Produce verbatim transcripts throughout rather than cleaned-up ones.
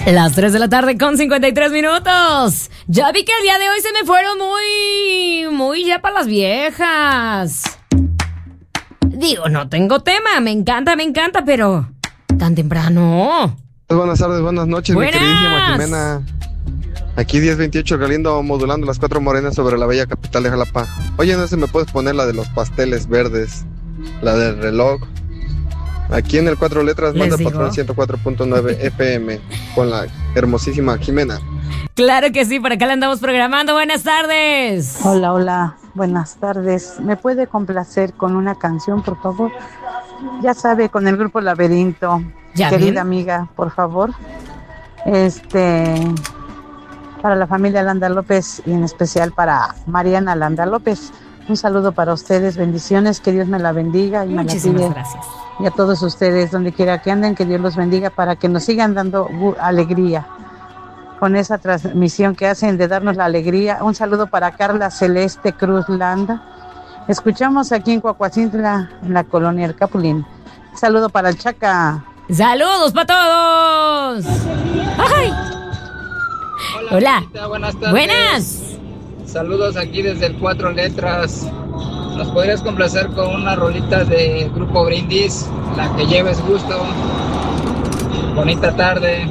Las tres de la tarde con cincuenta y tres minutos. Ya vi que el día de hoy se me fueron muy, muy ya para las viejas. Digo, no tengo tema, me encanta, me encanta, pero tan temprano. Buenas tardes, buenas noches, Buenas. mi queridísima Jimena. Aquí diez veintiocho, el Galindo modulando las cuatro morenas sobre la bella capital de Jalapa. Oye, no sé, ¿me puedes poner la de los pasteles verdes? La del reloj. Aquí en el Cuatro Letras, Les manda digo. patrón ciento cuatro punto nueve F M con la hermosísima Jimena. Claro que sí, por acá la andamos programando. Buenas tardes. Hola, hola, buenas tardes. ¿Me puede complacer con una canción, por favor? Ya sabe, con el grupo Laberinto. ¿Ya Querida ven? amiga, por favor. Este, para la familia Landa López y en especial para Mariana Landa López. Un saludo para ustedes, bendiciones, que Dios me la bendiga y me la Muchísimas cuide. gracias. Y a todos ustedes, donde quiera que anden, que Dios los bendiga para que nos sigan dando gu- alegría con esa transmisión que hacen de darnos la alegría. Un saludo para Carla Celeste Cruz Landa. Escuchamos aquí en Cuacuacintla, en la colonia El Capulín. Un saludo para el Chaca. ¡Saludos para todos! ¡Ay! Hola. Anita, buenas tardes. Buenas. Saludos aquí desde el Cuatro Letras. ¿Nos podrías complacer con una rolita de Grupo Brindis? La que lleves gusto. Bonita tarde.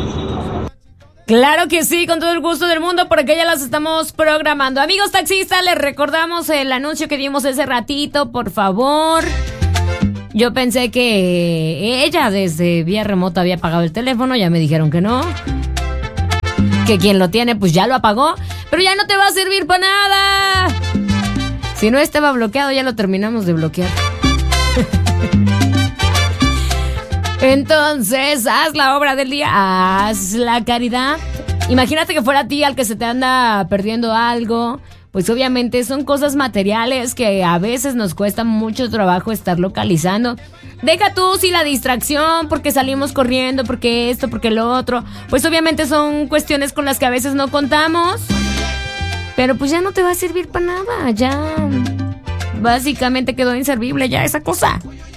Claro que sí, con todo el gusto del mundo, porque ya las estamos programando. Amigos taxistas, les recordamos el anuncio que dimos ese ratito, por favor. Yo pensé que ella desde vía remota había apagado el teléfono, ya me dijeron que no. Que quien lo tiene pues ya lo apagó, pero ya no te va a servir para nada. Si no estaba bloqueado, ya lo terminamos de bloquear. Entonces, haz la obra del día, haz la caridad. Imagínate que fuera a ti al que se te anda perdiendo algo. Pues obviamente son cosas materiales que a veces nos cuesta mucho trabajo estar localizando. Deja tú si la distracción, porque salimos corriendo, porque esto, porque lo otro. Pues obviamente son cuestiones con las que a veces no contamos. Pero pues ya no te va a servir para nada, ya básicamente quedó inservible ya esa cosa.